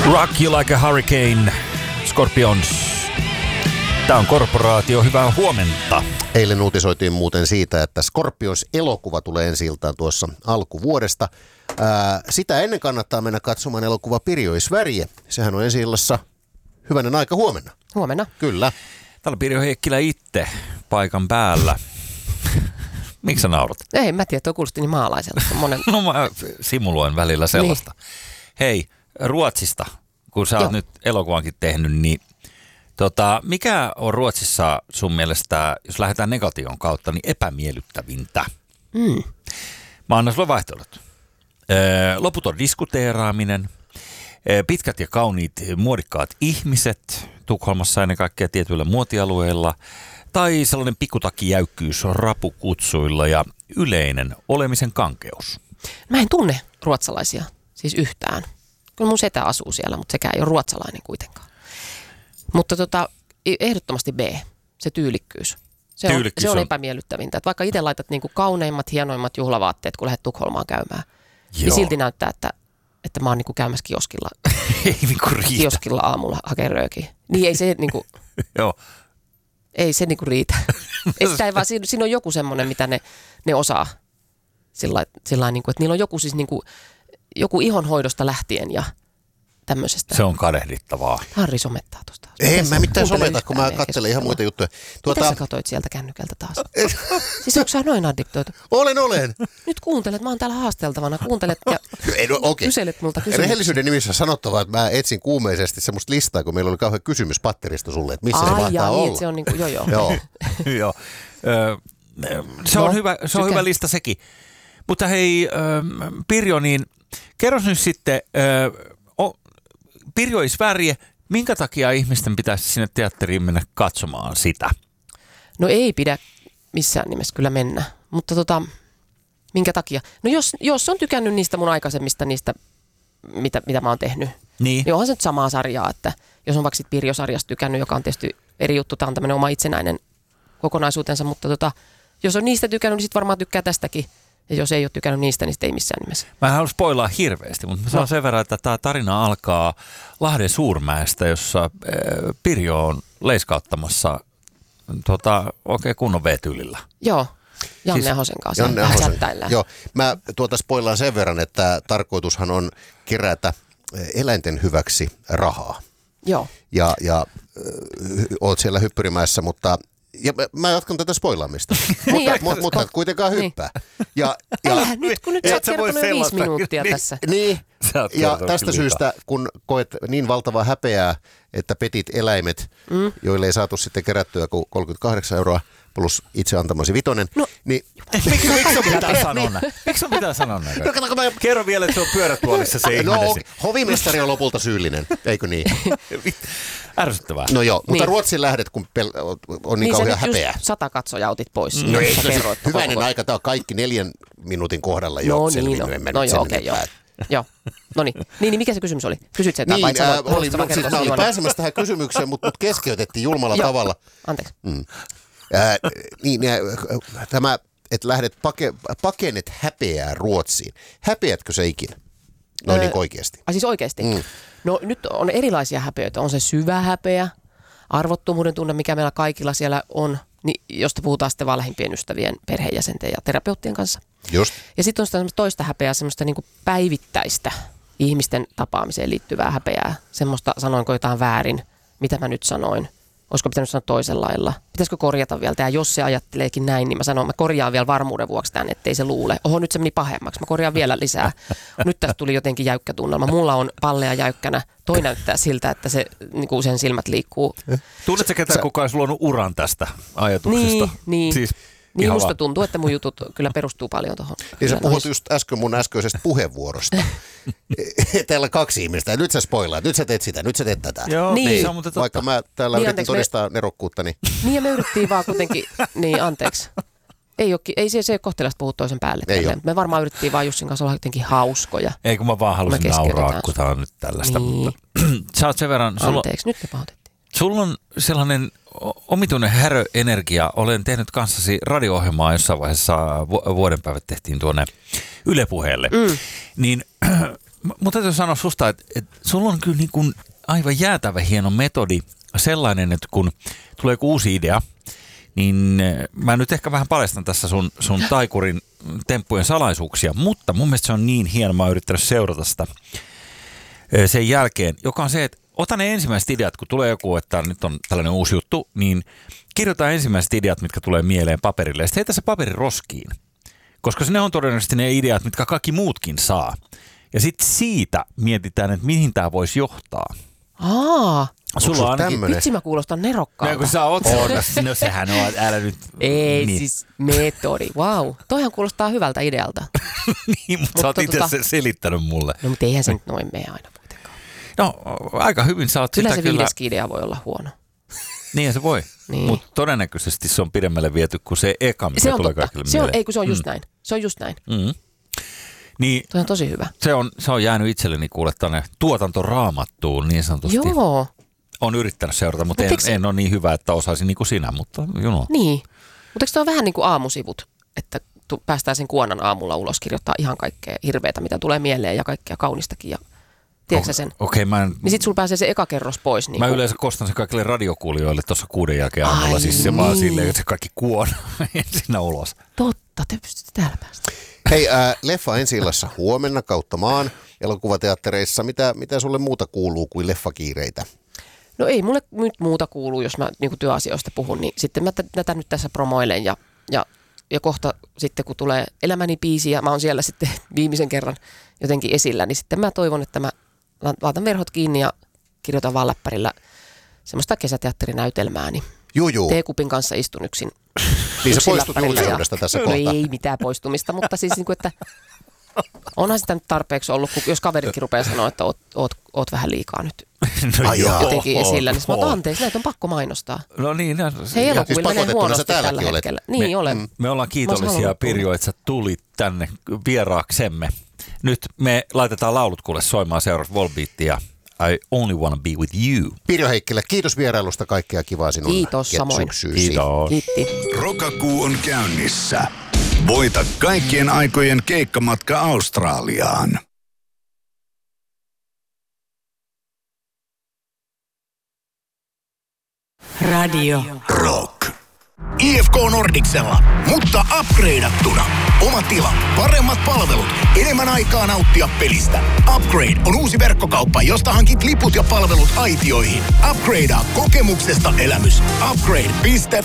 Rock You Like a Hurricane, Scorpions. Tämä on Korporaatio, hyvää huomenta. Eilen uutisoitiin muuten siitä, että Scorpions-elokuva tulee ensi-iltaan tuossa alkuvuodesta. Sitä ennen kannattaa mennä katsomaan elokuva Pirjo i Sverige. Sehän on ensi-illassa hyvänen aika huomenna. Huomenna. Kyllä. Täällä on Pirjo Heikkilä itse paikan päällä. Miksi sä naurat? Ei, mä tiedä, tuo kuulosti niin maalaiselta. No mä simuloin välillä sellaista. Niin. Hei, Ruotsista, kun sä oot nyt elokuvankin tehnyt, niin mikä on Ruotsissa sun mielestä, jos lähdetään negation kautta, niin epämiellyttävintä? Mä annan sulle vaihtoehdot. Loputon diskuteeraaminen, pitkät ja kauniit muodikkaat ihmiset, Tukholmassa ennen kaikkea tietyillä muotialueilla, tai sellainen pikutakkijäykkyys rapukutsuilla ja yleinen olemisen kankeus. Mä en tunne ruotsalaisia, siis yhtään. Kyllä mun setä asuu siellä, mutta sekään ei ole ruotsalainen kuitenkaan. Mutta ehdottomasti B, se tyylikkyys. Se on epämiellyttävintä. Että vaikka itse laitat niinku kauneimmat, hienoimmat juhlavaatteet, kun lähdet Tukholmaan käymään, niin silti näyttää, että mä oon niinku käymässä kioskilla. Ei niinku riitä. Kioskilla aamulla hakee röökiä. Niin ei se niinku... Joo. Ei se niinku riitä. Ei sitä ei vaan, siinä on joku semmoinen, mitä ne osaa. Sillä niinku, että niillä on joku siis niinku, joku ihonhoidosta lähtien ja tämmöisestä. Se on kadehdittavaa. Harri somettaa tuosta. En mä mitään someta, kun mä katselen ihan muita juttuja. Mitä sä katsoit sieltä kännykältä taas? Siis onko sä noin addiktoitu? Olen. Nyt kuuntelet, mä oon täällä haasteltavana. Kuuntelet ja kyselet multa kysymyksiä. Rehellisyyden nimissä sanottavaa, että mä etsin kuumeisesti semmoista listaa, kun meillä oli kauhean kysymys patterista sulle, että missä se mahtaa olla. Niin, se on niinku, joo. Se on hyvä lista sekin. Mutta hei, Pirjo, niin kerros nyt sitten, Pirjo i Sverige, minkä takia ihmisten pitäisi sinne teatteriin mennä katsomaan sitä? No ei pidä missään nimessä kyllä mennä, mutta minkä takia? No jos on tykännyt niistä mun aikaisemmista, niistä mitä mä oon tehnyt, niin onhan se nyt samaa sarjaa, että jos on vaikka sit Pirjo-sarjasta tykännyt, joka on tietysti eri juttu, tämä on tämmöinen oma itsenäinen kokonaisuutensa, mutta jos on niistä tykännyt, niin sit varmaan tykkää tästäkin. Ja jos ei ole tykännyt niistä, niin ei missään nimessä. Mä en halua spoilaa hirveästi, mutta mä sanon sen verran, että tämä tarina alkaa Lahden Suurmäestä, jossa Pirjo on leiskauttamassa oikein kunnon V-tyylillä. Joo, Janne Ahosen kanssa. Janne Ahosen. Joo, mä spoilaan sen verran, että tarkoitushan on kerätä eläinten hyväksi rahaa. Joo. Ja oot siellä Hyppyrimäessä, mutta... Ja mä jatkan tätä spoilaamista, mutta kuitenkaan hyppää. Älähän nyt, kun nyt sä oot kertonut 5 minuuttia tässä. Niin, ja tästä syystä, kun koet niin valtavaa häpeää, että petit eläimet, joille ei saatu sitten kerättyä kuin 38 € plus itse antamasi vitonen, niin... Miksi on pitää sanoa näin? Miksi on pitää sanoa näin? Kerro vielä, että se on pyörätuolissa se ihminen. Hovimestari on lopulta syyllinen, eikö niin? Ärsyttävää. No joo, mutta Ruotsin lähdet, kun on niin kauhean häpeä. Niin 100 katsojaa otit pois. No ei, hyvänen aika, tämä on kaikki 4 minuutin kohdalla jo selvinnyt. Joo, no niin, mikä se kysymys oli? Kysyt sen vai mä olin pääsemässä tähän kysymykseen, mutta keskeytettiin julmalla tavalla. Anteeksi. Tämä, että lähdet pakenet häpeää Ruotsiin. Häpeätkö se ikinä? Noin niin oikeasti. Siis oikeasti? No nyt on erilaisia häpeöitä. On se syvä häpeä, arvottomuuden tunne, mikä meillä kaikilla siellä on, niin josta puhutaan sitten vaan lähimpien ystävien, perheenjäsenten ja terapeuttien kanssa. Just. Ja sitten on sitä toista häpeää, semmoista niin kuin päivittäistä ihmisten tapaamiseen liittyvää häpeää. Semmoista, sanoinko jotain väärin, mitä mä nyt sanoin. Olisiko pitänyt sanoa toisella lailla? Pitäisikö korjata vielä? Ja jos se ajatteleekin näin, niin mä korjaan vielä varmuuden vuoksi tämän, ettei se luule. Oho, nyt se meni pahemmaksi. Mä korjaan vielä lisää. Nyt tästä tuli jotenkin jäykkä tunnelma. Mulla on pallea jäykkänä. Toi näyttää siltä, että se, niin kuin sen silmät liikkuu. Tunnetko ketään, kuka olisi luonut uran tästä ajatuksesta? Niin. Siis niin musta tuntuu, että mun jutut kyllä perustuu paljon tuohon. Niin sä puhut just äsken mun äskeisestä puheenvuorosta. Täällä on 2 ihmistä. Nyt sä spoilaat, nyt sä teet sitä, nyt sä teet tätä. Joo, niin. Vaikka mä täällä yritin todistaa nerokkuuttani. Niin ja me yrittiin vaan kuitenkin, niin anteeksi. Ei se kohteliasta puhu toisen päälle. Me varmaan yritettiin vaan Jussin kanssa olla jotenkin hauskoja. Ei kun mä vaan halusin nauraa, kun tää on nyt tällaista. Niin. Sä oot sen verran... Anteeksi, nyt me pahoitettiin. Sulla on sellainen omituinen häröenergia. Olen tehnyt kanssasi radio-ohjelmaa jossain vaiheessa, vuodenpäivät tehtiin tuonne Yle Puheelle. Niin Mutta täytyy sanoa susta, että sulla on kyllä niin kuin aivan jäätävä hieno metodi sellainen, että kun tulee joku uusi idea, niin mä nyt ehkä vähän paljastan tässä sun taikurin temppujen salaisuuksia, mutta mun mielestä se on niin hieno, mä oon yrittänyt seurata sitä sen jälkeen, joka on se, että ota ne ensimmäiset ideat, kun tulee joku, että nyt on tällainen uusi juttu, niin kirjoita ensimmäiset ideat, mitkä tulee mieleen paperille, ja sitten heitä se paperi roskiin, koska ne on todennäköisesti ne ideat, mitkä kaikki muutkin saa. Ja sitten siitä mietitään, että mihin tämä voisi johtaa. Sulla on ainakin... Vitsi mä kuulostan nerokkaalta. No kun sä oot no sehän on, älä nyt... Ei niin. Siis metodi, vau. Toihan kuulostaa hyvältä idealta. Niin, mutta sä oot itse selittänyt mulle. No mutta eihän se nyt noin mene aina kuitenkaan. No aika hyvin sä oot kyllä sitä se viideskin idea voi olla huono. Niin se voi, niin. Mutta todennäköisesti se on pidemmälle viety kuin se eka, mikä tulee kaikille mieleen. Ei kun se on just näin. Se on just näin. Niin, toi on tosi hyvä. Se on jäänyt itselleni kuule tänne tuotantoraamattuun niin sanotusti. Joo. On yrittänyt seurata, mutta en ole niin hyvä, että osaisin niin kuin sinä, mutta Niin, mutta eikö se ole vähän niin kuin aamusivut, että päästään sen kuonan aamulla ulos kirjoittaa ihan kaikkea hirveätä, mitä tulee mieleen ja kaikkea kaunistakin ja tiedätkö sen? Okei, niin sit sulla pääsee se eka kerros pois. Niin mä yleensä kostan se kaikille radiokuulijoille tuossa 6 jälkeen aamulla, siis se vaan silleen, että se kaikki kuona sinä ulos. Totta, te pystytte täällä päästä. Hei, leffa ensi-illassa huomenna kautta maan elokuvateattereissa. Mitä sulle muuta kuuluu kuin leffakiireitä? No ei mulle nyt muuta kuuluu, jos mä niin kuin työasioista puhun, niin sitten mä tätä nyt tässä promoilen ja kohta sitten kun tulee Elämäni biisi ja mä oon siellä sitten viimeisen kerran jotenkin esillä, niin sitten mä toivon, että mä laitan verhot kiinni ja kirjoitan vaan läppärillä semmoista kesäteatterinäytelmää, niin teekupin kanssa istun yksin. Niin sä poistut julkisuudesta tässä kohtaa. No ei mitään poistumista, mutta siis niin kuin, että onhan sitä nyt tarpeeksi ollut, kun jos kaveritkin rupeaa sanoa, että oot vähän liikaa nyt jotenkin esillä, niin mä oon anteeksi, näitä on pakko mainostaa. No niin. Hei, elokuville menee huonosti tällä hetkellä. Niin, olen. Me ollaan kiitollisia, Pirjo, että sä tulit tänne vieraaksemme. Nyt me laitetaan laulut kuule soimaan seuraavaksi Volbeatia. I only wanna be with you. Pirjo Heikkilä, kiitos vierailusta, kaikkea kivaa sinun. Kiitos, samoin. Kiitos. Kiitti. Rokakuu on käynnissä. Voita kaikkien aikojen keikkamatka Australiaan. Radio Rock. IFK Nordicsella, mutta upgradeattuna. Oma tila, paremmat palvelut, enemmän aikaa nauttia pelistä. Upgrade on uusi verkkokauppa, josta hankit liput ja palvelut aitioihin. Upgradea kokemuksesta elämys. Upgrade.fi